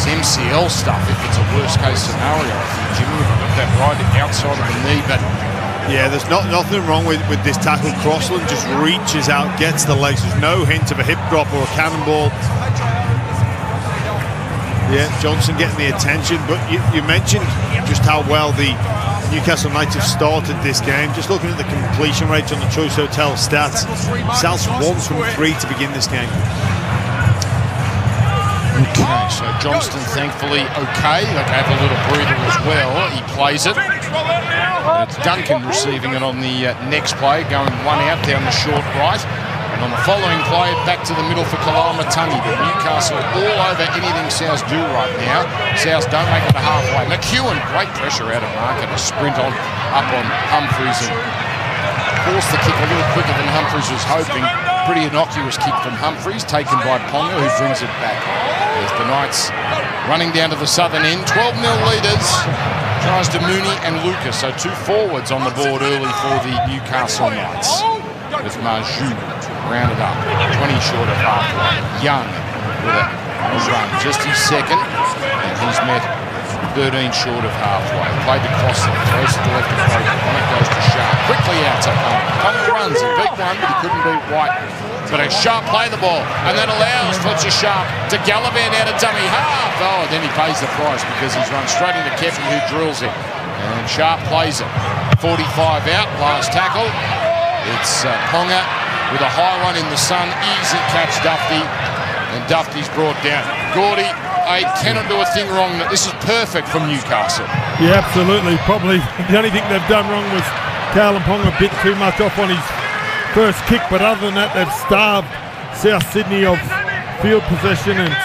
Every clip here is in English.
MCL stuff if it's a worst case scenario. I think Jimmy got that right outside of the knee, but yeah, there's nothing wrong with this tackle. Crossland just reaches out, gets the legs. There's no hint of a hip drop or a cannonball. Yeah, Johnson getting the attention, but you mentioned just how well the Newcastle Knights have started this game. Just looking at the completion rates on the Choice Hotel stats, South's 1 from 3 to begin this game. Okay, so Johnston thankfully okay. They gave a little breather as well. He plays it. It's Duncan receiving it on the next play, going one out down the short right. And on the following play, back to the middle for Kalamatangi. But Newcastle all over anything South do right now. South don't make it to halfway. McEwen, great pressure out of market. A sprint on up on Humphreys and forced the kick a little quicker than Humphreys was hoping. Pretty innocuous kick from Humphreys, taken by Ponga, who brings it back. There's the Knights running down to the southern end. 12-0 leaders. Tries to Mooney and Lucas. So 2 forwards on the board early for the Newcastle Knights. With Marjou rounded up, 20 short of halfway. Young with a run, just his second, and he's met 13 short of halfway. Played to Crossley, throws to the left of Brogan, on it goes to Sharp. Quickly out to Ponga. Ponga runs, he beat one, but he couldn't beat White. But a Sharp play the ball, and that allows Fletcher Sharp to Gallivant out of dummy half. Oh, then he pays the price because he's run straight into Keffy, who drills it. And Sharp plays it. 45 out, last tackle. It's Ponga with a high one in the sun. Easy catch, Dufty. And Dufty's brought down. Gordy, cannot do a thing wrong. This is perfect from Newcastle. Yeah, absolutely. Probably the only thing they've done wrong was Kalyn Ponga bit too much off on his first kick. But other than that, they've starved South Sydney of field position and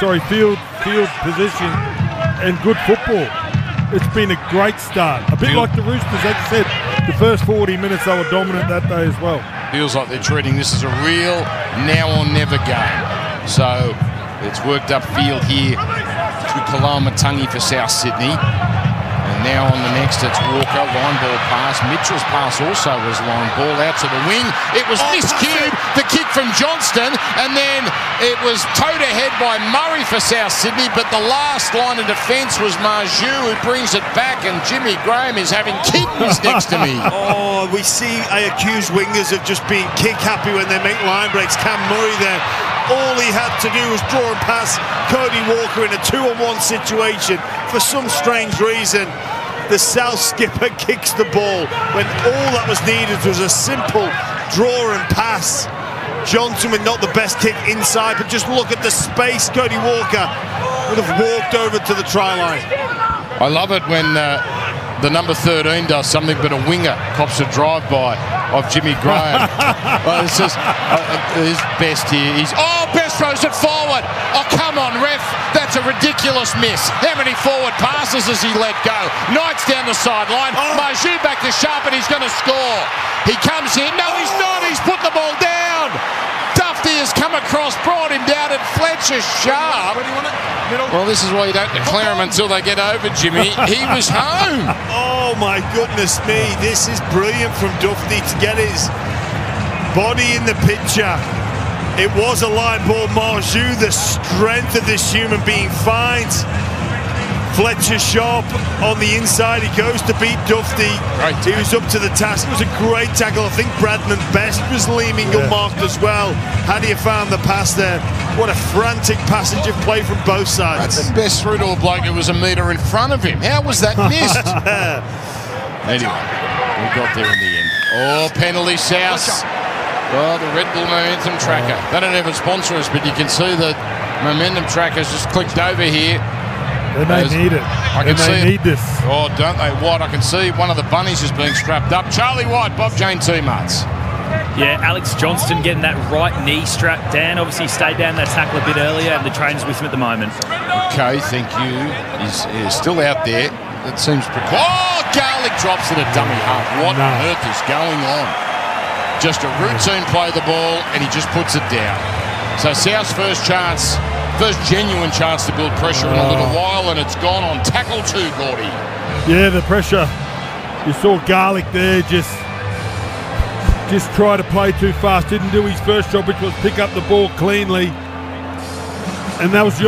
good football. It's been a great start. A bit like the Roosters, as you said. The first 40 minutes they were dominant that day as well. Feels like they're treating this as a real now or never game. So it's worked up field here to Kalamatangi for South Sydney. And now on the next it's Walker, line ball pass. Mitchell's pass also was line ball out to the wing. It was miscued, the kick from Johnston, and then it was towed ahead by Murray for South Sydney, but the last line of defence was Marjou, who brings it back, and Jimmy Graham is having kittens next to me. Oh, we see I accuse wingers of just being kick happy when they make line breaks. Cam Murray there, all he had to do was draw and pass Cody Walker in a 2-on-1 situation. For some strange reason, the South skipper kicks the ball when all that was needed was a simple draw and pass. Johnson with not the best kick inside, but just look at the space. Cody Walker would have walked over to the try line. I love it when the number 13 does something, but a winger cops a drive-by of Jimmy Graham. Well, it's just his best here. Best throws it forward. Oh, come on, ref. That's a ridiculous miss. How many forward passes has he let go? Knights down the sideline. Marjou back to Sharp, and he's going to score. He comes in. No, he's not. He's put the ball down. Dufty has come across, brought him down, and Fletcher Sharp. Well, this is why you don't declare him until they get over, Jimmy. He was home. Oh, my goodness me. This is brilliant from Dufty to get his body in the picture. It was a line ball. Marjou, the strength of this human being, finds Fletcher Sharp on the inside. He goes to beat Dufty. Right. He was up to the task. It was a great tackle. I think Bradman Best was leaning unmarked as well. Had he found the pass there? What a frantic passage of play from both sides. Bradman Best through to a bloke who was a metre in front of him. How was that missed? Anyway, we got there in the end. Oh, penalty, South. Oh, the Red Bull Momentum Tracker. They don't even sponsor us, but you can see the Momentum Tracker's just clicked over here. They may need it. They need this. Oh, don't they, White? I can see one of the bunnies is being strapped up. Charlie White, Bob Jane T-Marts. Yeah, Alex Johnston getting that right knee strapped down. Obviously, he stayed down that tackle a bit earlier, and the trainer's with him at the moment. Okay, thank you. He's still out there. It seems pretty... Oh, Garlick drops it at dummy half. What on earth is going on? Just a routine play of the ball, and he just puts it down. So South's first genuine chance to build pressure in a little while, and it's gone on tackle 2, Gordy. Yeah, the pressure. You saw Garlick there just try to play too fast. Didn't do his first job, which was pick up the ball cleanly. And that was the